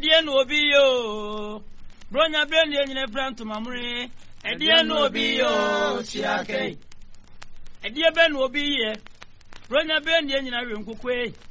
Edie no obi yo. Bronya brand ye nyina brand to mamre. Edie no obi yo chiake. Edie be no obi ye. Bronya brand ye nyina we nkokwe.